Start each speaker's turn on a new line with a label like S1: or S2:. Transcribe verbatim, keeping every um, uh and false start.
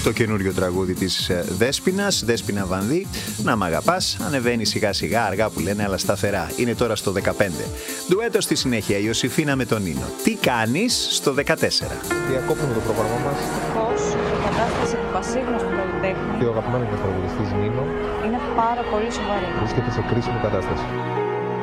S1: το καινούριο τραγούδι της Δέσποινας, Δέσποινα Βανδύ, «Να μ' αγαπάς», ανεβαίνει σιγά σιγά, αργά που λένε, αλλά σταθερά. Είναι τώρα στο δεκαπέντε. Ντουέτο στη συνέχεια, η Ιωσήφινα με τον Νίνο. Τι κάνεις στο δεκατέσσερα.
S2: Διακόπτουμε το πρόγραμμά μας.
S3: Πώς η κατάσταση του πασίγνωστου καλλιτέχνη
S2: Και ο αγαπημένος μας τραγουδιστής Νίνο
S3: είναι πάρα πολύ σοβαρή.
S2: βρίσκεται σε κρίσιμη κατάσταση.